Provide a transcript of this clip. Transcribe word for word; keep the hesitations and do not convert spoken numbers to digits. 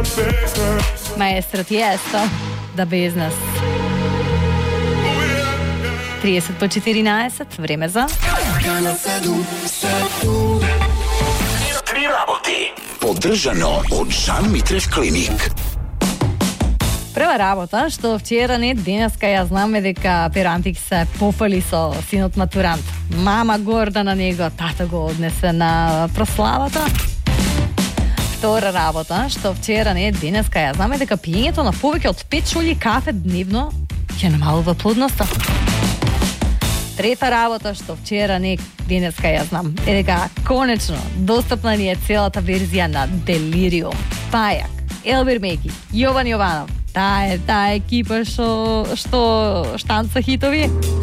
Maestro Tiesto, da business. trideset po štirinajst, vreme za Tri raboty. Podržano od Jean-Mitref Klinik. Prva rabota, što včera ne deneska, ja znam дека Perantик se pofali so sinot maturant. Mama gorda na njega, tata go odnese na proslavata. Втора работа, што вчера не е денеска, ја знаме дека пиењето на повеќе од пет чули кафе дневно ќе намалува плодноста. Трета работа, што вчера не е денеска, ја знам, е дека конечно достапна ни е целата верзија на Делириум. Пајак, Елбир Меки, Јован Јованов, таа е таа екипа што што штанца хитови.